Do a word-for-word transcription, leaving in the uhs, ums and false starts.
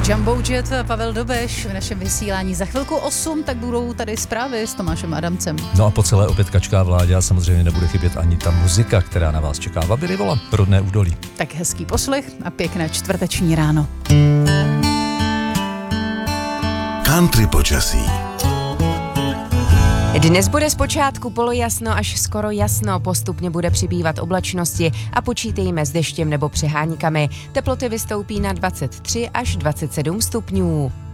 Jumbo Jet, Pavel Dobeš v našem vysílání. Za chvilku osm, tak budou tady zprávy s Tomášem Adamcem. No a po celé opět kačká vládě a samozřejmě nebude chybět ani ta muzika, která na vás čeká. Babi Rivola, Rodné údolí. Tak hezký poslech a pěkné čtvrteční ráno. Country počasí. Dnes bude zpočátku polojasno až skoro jasno, postupně bude přibývat oblačnosti a počítejme s deštěm nebo přeháníkami. Teploty vystoupí na dvacet tři až dvacet sedm stupňů.